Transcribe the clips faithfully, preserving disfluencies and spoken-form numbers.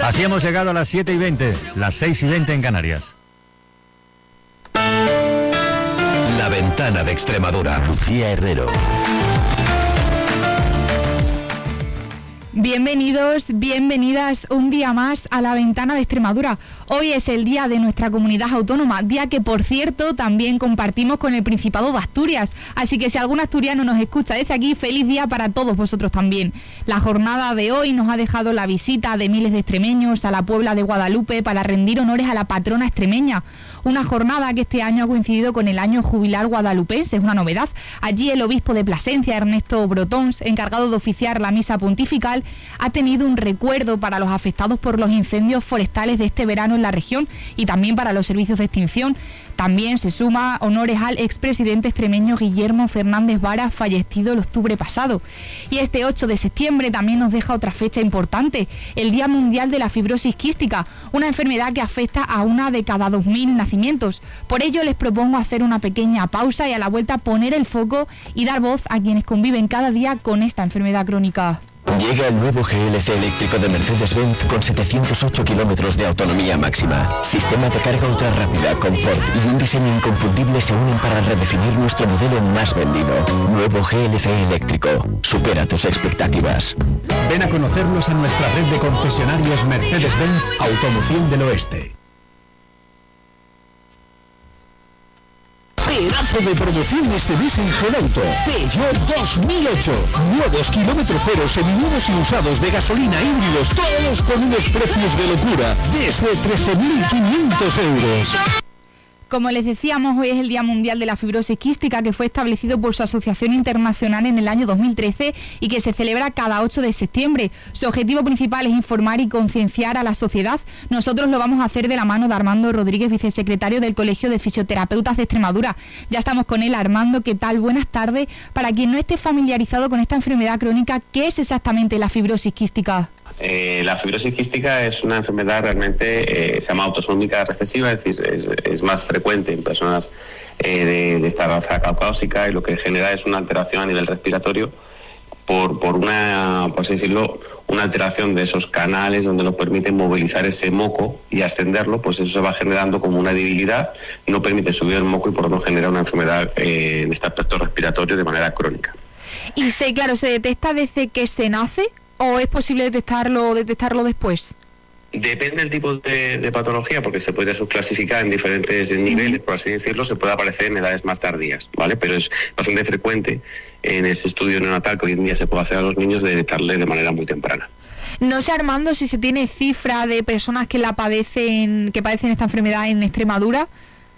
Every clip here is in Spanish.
Así hemos llegado a las siete y veinte, las seis y veinte en Canarias. La Ventana de Extremadura. Lucía Herrero. Bienvenidos, bienvenidas un día más a La Ventana de Extremadura. Hoy es el día de nuestra comunidad autónoma, día que, por cierto, también compartimos con el Principado de Asturias. Así que si algún asturiano nos escucha desde aquí, feliz día para todos vosotros también. La jornada de hoy nos ha dejado la visita de miles de extremeños a la Puebla de Guadalupe para rendir honores a la patrona extremeña. Una jornada que este año ha coincidido con el año jubilar guadalupense, es una novedad. Allí el obispo de Plasencia, Ernesto Brotons, encargado de oficiar la misa pontifical, ha tenido un recuerdo para los afectados por los incendios forestales de este verano en la región y también para los servicios de extinción. También se suma honores al expresidente extremeño Guillermo Fernández Vara, fallecido el octubre pasado. Y este ocho de septiembre también nos deja otra fecha importante, el Día Mundial de la Fibrosis Quística, una enfermedad que afecta a una de cada dos mil nacimientos. Por ello les propongo hacer una pequeña pausa y a la vuelta poner el foco y dar voz a quienes conviven cada día con esta enfermedad crónica. Llega el nuevo G L C eléctrico de Mercedes-Benz con setecientos ocho kilómetros de autonomía máxima. Sistema de carga ultra rápida, confort y un diseño inconfundible se unen para redefinir nuestro modelo más vendido. Nuevo G L C eléctrico. Supera tus expectativas. Ven a conocernos en nuestra red de concesionarios Mercedes-Benz Automoción del Oeste. Pedazo de promoción este mes en Gelauto. Peugeot dos mil ocho. Nuevos kilómetros cero, seminuevos y usados de gasolina híbridos, todos con unos precios de locura, desde trece mil quinientos euros. Como les decíamos, hoy es el Día Mundial de la Fibrosis Quística, que fue establecido por su Asociación Internacional en el año dos mil trece y que se celebra cada ocho de septiembre. Su objetivo principal es informar y concienciar a la sociedad. Nosotros lo vamos a hacer de la mano de Armando Rodríguez, vicesecretario del Colegio de Fisioterapeutas de Extremadura. Ya estamos con él. Armando, ¿qué tal? Buenas tardes. Para quien no esté familiarizado con esta enfermedad crónica, ¿qué es exactamente la fibrosis quística? Eh, la fibrosis quística es una enfermedad realmente, eh, se llama autosómica recesiva, es decir, es, es más frecuente en personas eh, de, de esta raza caucásica, y lo que genera es una alteración a nivel respiratorio por, por una, por así decirlo, una alteración de esos canales donde nos permite movilizar ese moco y ascenderlo. Pues eso se va generando como una debilidad, no permite subir el moco y por lo tanto genera una enfermedad eh, en este aspecto respiratorio de manera crónica. Y se, claro, ¿se detecta desde que se nace o es posible detectarlo detectarlo después? Depende del tipo de, de patología, porque se puede subclasificar en diferentes niveles, por así decirlo. Se puede aparecer en edades más tardías, ¿vale? Pero es bastante frecuente en ese estudio neonatal que hoy en día se puede hacer a los niños, de detectarle de manera muy temprana. No sé, Armando, si se tiene cifra de personas que la padecen, que padecen esta enfermedad en Extremadura.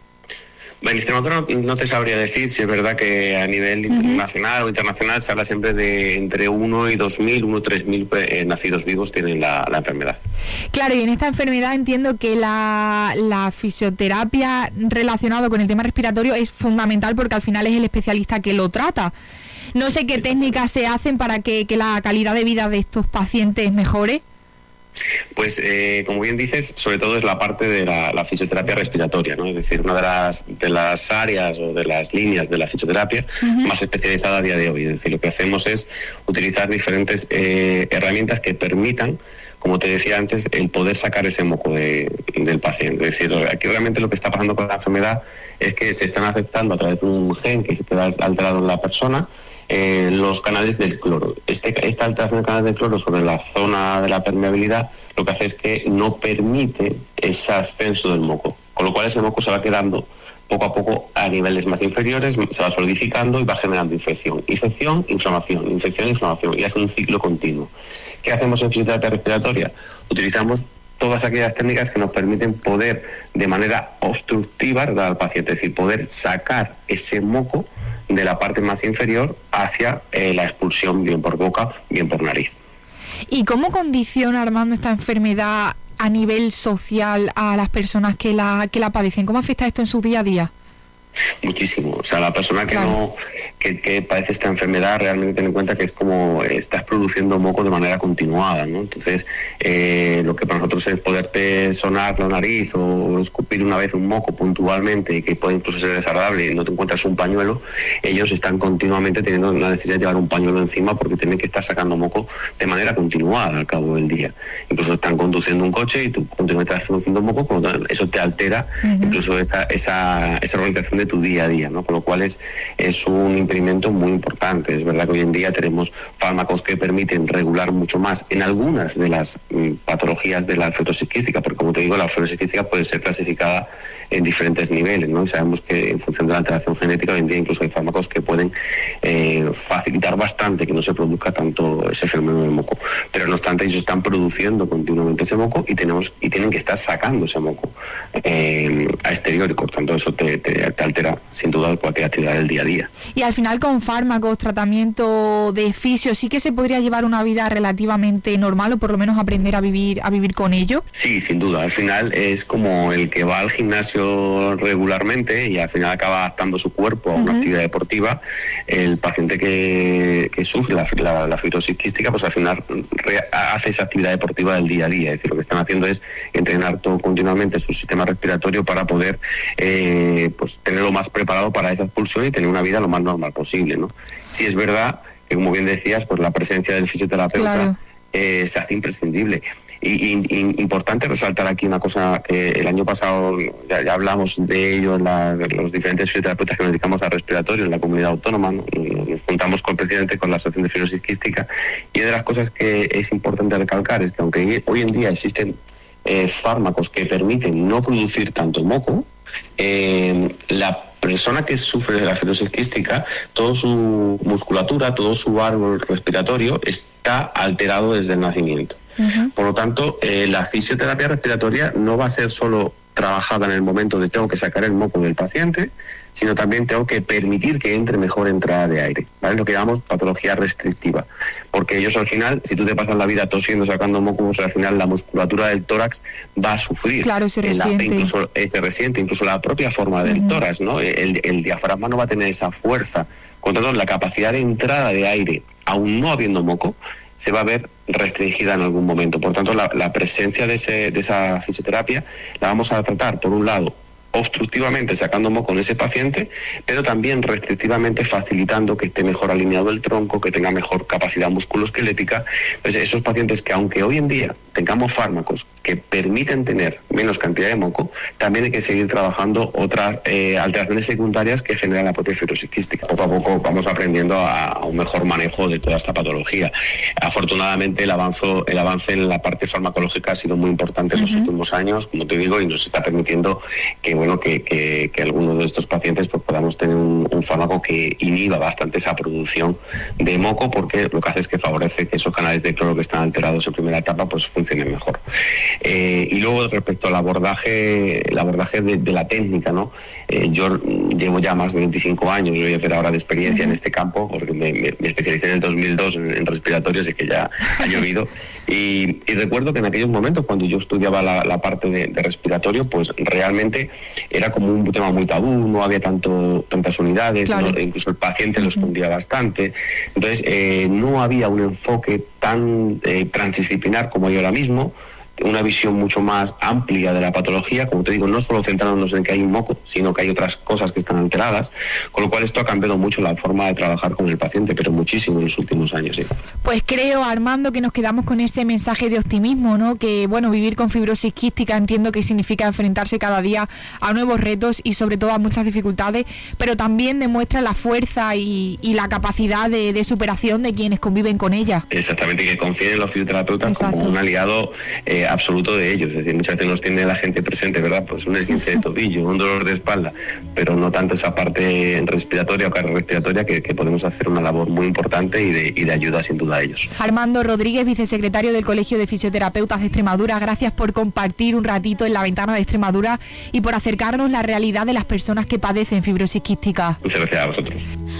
En Extremadura no, no te sabría decir si es verdad que a nivel uh-huh. nacional o internacional se habla siempre de entre uno y dos mil, uno y tres mil eh, nacidos vivos tienen la, la enfermedad. Claro, y en esta enfermedad entiendo que la, la fisioterapia relacionada con el tema respiratorio es fundamental, porque al final es el especialista que lo trata. No sé qué técnicas se hacen para que, que la calidad de vida de estos pacientes mejore. Pues eh, como bien dices, sobre todo es la parte de la, la fisioterapia respiratoria, ¿no? Es decir, una de las de las áreas o de las líneas de la fisioterapia uh-huh. más especializada a día de hoy. Es decir, lo que hacemos es utilizar diferentes eh, herramientas que permitan, como te decía antes, el poder sacar ese moco de, del paciente. Es decir, aquí realmente lo que está pasando con la enfermedad es que se están afectando a través de un gen que se queda alterado en la persona, Eh, los canales del cloro. Este, esta alteración de canales del cloro sobre la zona de la permeabilidad lo que hace es que no permite ese ascenso del moco, con lo cual ese moco se va quedando poco a poco a niveles más inferiores, se va solidificando y va generando infección. Infección, inflamación, infección, inflamación, y hace un ciclo continuo. ¿Qué hacemos en fisioterapia respiratoria? Utilizamos todas aquellas técnicas que nos permiten poder, de manera obstructiva, dar al paciente, es decir, poder sacar ese moco de la parte más inferior hacia eh, la expulsión, bien por boca, bien por nariz. ¿Y cómo condiciona, Armando, esta enfermedad a nivel social a las personas que la que la padecen? ¿Cómo afecta esto en su día a día? Muchísimo. O sea, la persona que claro. no que, que padece esta enfermedad realmente ten en cuenta que es como estás produciendo moco de manera continuada, ¿no? Entonces, eh, lo que para nosotros es poderte sonar la nariz o escupir una vez un moco puntualmente y que puede incluso ser desagradable y no te encuentras un pañuelo, ellos están continuamente teniendo la necesidad de llevar un pañuelo encima porque tienen que estar sacando moco de manera continuada al cabo del día. Incluso están conduciendo un coche y tú continuamente estás produciendo moco, por lo tanto, eso te altera uh-huh. incluso esa, esa, esa organización de tu día a día, ¿no? Con lo cual es, es un impedimento muy importante. Es verdad que hoy en día tenemos fármacos que permiten regular mucho más en algunas de las mm, patologías de la fibrosis quística, porque como te digo, la fibrosis quística puede ser clasificada en diferentes niveles, ¿no? Y sabemos que en función de la alteración genética hoy en día incluso hay fármacos que pueden eh, facilitar bastante que no se produzca tanto ese fenómeno del moco. Pero no obstante, ellos están produciendo continuamente ese moco y tenemos y tienen que estar sacando ese moco eh, a exterior y por tanto eso te, te, te altera sin duda cualquier actividad del día a día. Y al final con fármacos, tratamiento de fisio, ¿sí que se podría llevar una vida relativamente normal o por lo menos aprender a vivir a vivir con ello? Sí, sin duda. Al final es como el que va al gimnasio regularmente y al final acaba adaptando su cuerpo a una uh-huh. actividad deportiva. El paciente que, que sufre la, la, la fibrosis quística, pues al final re, hace esa actividad deportiva del día a día. Es decir, lo que están haciendo es entrenar todo continuamente su sistema respiratorio para poder eh, pues tenerlo más preparado para esa expulsión y tener una vida lo más normal posible, ¿no? Sí es verdad que, como bien decías, pues la presencia del fisioterapeuta claro. eh, se hace imprescindible. Y, y, y importante resaltar aquí una cosa que el año pasado ya, ya hablamos de ello, la, los diferentes fisioterapeutas que nos dedicamos al respiratorio en la comunidad autónoma, ¿no? Nos juntamos con, precisamente con la Asociación de Fibrosis Quística, y una de las cosas que es importante recalcar es que aunque hoy en día existen eh, fármacos que permiten no producir tanto moco, eh, la persona que sufre de la fibrosis quística, toda su musculatura, todo su árbol respiratorio está alterado desde el nacimiento. Uh-huh. Por lo tanto, eh, la fisioterapia respiratoria no va a ser solo trabajada en el momento de tengo que sacar el moco del paciente, sino también tengo que permitir que entre mejor entrada de aire, ¿vale? Lo que llamamos patología restrictiva, porque ellos al final, si tú te pasas la vida tosiendo, sacando mocos, al final la musculatura del tórax va a sufrir. Claro, se resiente. La, incluso se resiente, incluso la propia forma del uh-huh. tórax, ¿no? El, el diafragma no va a tener esa fuerza. Con tanto, la capacidad de entrada de aire, aún no habiendo moco, se va a ver restringida en algún momento. Por tanto, la, la presencia de, ese, de esa fisioterapia la vamos a tratar, por un lado, obstructivamente sacando moco en ese paciente, pero también restrictivamente facilitando que esté mejor alineado el tronco, que tenga mejor capacidad musculoesquelética. Entonces, esos pacientes que aunque hoy en día tengamos fármacos que permiten tener menos cantidad de moco, también hay que seguir trabajando otras eh, alteraciones secundarias que generan la propia fibrosis quística. Poco a poco vamos aprendiendo a, a un mejor manejo de toda esta patología. Afortunadamente, el avance, el avance en la parte farmacológica ha sido muy importante en uh-huh. los últimos años, como te digo, y nos está permitiendo que bueno que, que, que algunos de estos pacientes pues podamos tener un, un fármaco que inhiba bastante esa producción de moco, porque lo que hace es que favorece que esos canales de cloro que están alterados en primera etapa pues funcionen mejor. Eh, y luego respecto al abordaje, el abordaje de, de la técnica, ¿no? Eh, yo llevo ya más de veinticinco años, yo voy a hacer ahora de experiencia uh-huh. en este campo, porque me, me, me especialicé en el dos mil dos en, en respiratorio, así que ya ha llovido. Y, y recuerdo que en aquellos momentos, cuando yo estudiaba la, la parte de, de respiratorio, pues realmente era como un tema muy tabú, no había tanto tantas unidades, claro. ¿no? Incluso el paciente lo escondía uh-huh. bastante. Entonces, eh, no había un enfoque tan eh, transdisciplinar como hay ahora mismo, una visión mucho más amplia de la patología, como te digo, no solo centrándonos en que hay un moco, sino que hay otras cosas que están alteradas, con lo cual esto ha cambiado mucho la forma de trabajar con el paciente, pero muchísimo en los últimos años, sí. Pues creo, Armando, que nos quedamos con ese mensaje de optimismo, ¿no? Que, bueno, vivir con fibrosis quística entiendo que significa enfrentarse cada día a nuevos retos y sobre todo a muchas dificultades, pero también demuestra la fuerza y, y la capacidad de, de superación de quienes conviven con ella. Exactamente, que confíen en los fisioterapeutas Exacto. como un aliado eh, absoluto de ellos. Es decir, muchas veces nos tiene la gente presente, ¿verdad? Pues un esguince de tobillo, un dolor de espalda, pero no tanto esa parte respiratoria o cardiorrespiratoria que, que podemos hacer una labor muy importante y de, y de ayuda sin duda a ellos. Armando Rodríguez, vicesecretario del Colegio de Fisioterapeutas de Extremadura, gracias por compartir un ratito en La Ventana de Extremadura y por acercarnos la realidad de las personas que padecen fibrosis quística. Muchas gracias a vosotros.